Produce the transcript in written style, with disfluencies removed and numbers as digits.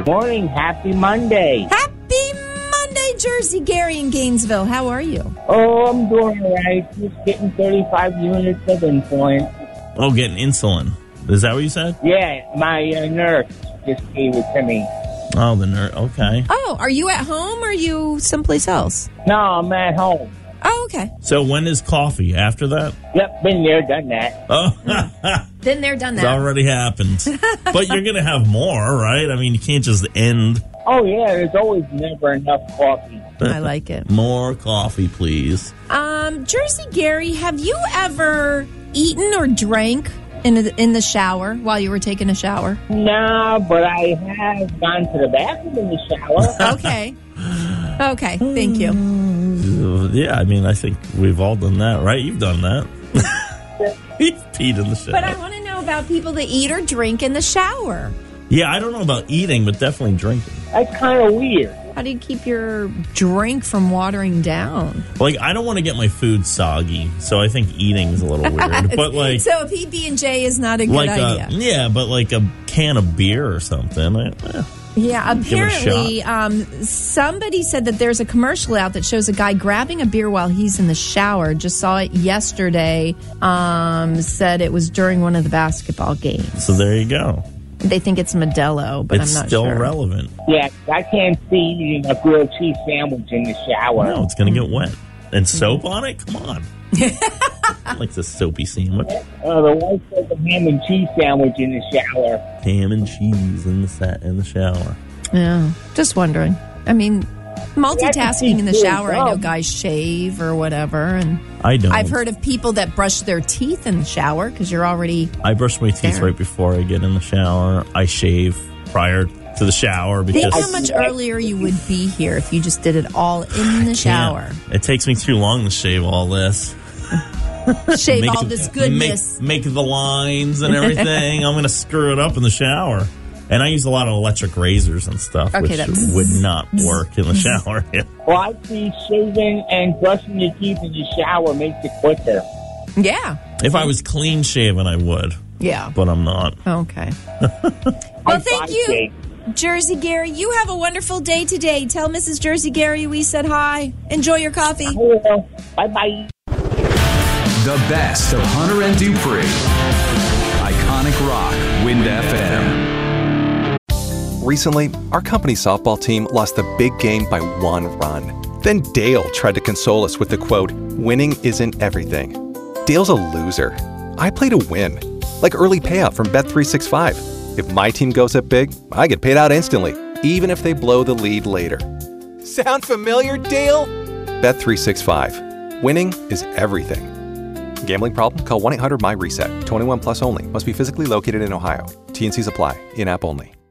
Morning. Happy Monday. Happy Monday, Jersey Gary in Gainesville. How are you? Oh, I'm doing all right. Just getting 35 units of insulin. Oh, getting insulin. Is that what you said? Yeah, my nurse just gave it to me. Oh, the nurse. Okay. Oh, are you at home or are you someplace else? No, I'm at home. Oh, okay. So when is coffee? After that? Yep, been there, done that. Oh, Been there, done it's that. already happened. But you're going to have more, right? I mean, you can't just end. Oh, yeah, there's always never enough coffee. I like it. More coffee, please. Jersey Gary, have you ever eaten or drank in the shower while you were taking a shower? Nah, but I have gone to the bathroom in the shower. Okay. Okay, thank you. Yeah, I mean, I think we've all done that, right? You've done that. You've peed in the shower. But I want to know about people that eat or drink in the shower. Yeah, I don't know about eating, but definitely drinking. That's kind of weird. How do you keep your drink from watering down? Like, I don't want to get my food soggy, so I think eating is a little weird. But like, so a PB&J is not a good idea. Yeah, but like a can of beer or something. Yeah, apparently somebody said that there's a commercial out that shows a guy grabbing a beer while he's in the shower. Just saw it yesterday. Said it was during one of the basketball games. So there you go. They think it's Modelo, but It's I'm not still sure. relevant. Yeah, I can't see eating a grilled cheese sandwich in the shower. No, it's going to get wet. And soap on it? Come on. I like the soapy sandwich. The wife does a ham and cheese sandwich in the shower. Ham and cheese in the shower. Yeah, just wondering. I mean, multitasking in the shower, I know guys shave or whatever. And I don't. I've heard of people that brush their teeth in the shower because you're already I brush my teeth there. right before I get in the shower. I shave prior to the shower because Think how much earlier you would be here if you just did it all in the shower. It takes me too long to shave all this. Shave Make all it- this goodness. Make the lines and everything. I'm going to screw it up in the shower. And I use a lot of electric razors and stuff, Okay, which that's- would not work in the shower. Well, I see shaving and brushing your teeth in the shower makes it quicker. Yeah. If I was clean shaven, I would, Yeah. but I'm not. Okay. Well, thank you, Jersey Gary. You have a wonderful day today. Tell Mrs. Jersey Gary we said hi. Enjoy your coffee. Bye-bye. The best of Hunter and Dupree. Iconic Rock, Wind FM. Recently, our company's softball team lost the big game by 1 run. Then Dale tried to console us with the quote, "Winning isn't everything." Dale's a loser. I play to win. Like early payout from Bet365. If my team goes up big, I get paid out instantly, even if they blow the lead later. Sound familiar, Dale? Bet365. Winning is everything. Gambling problem? Call 1-800-MY-RESET. 21 plus only. Must be physically located in Ohio. T&Cs apply. In-app only.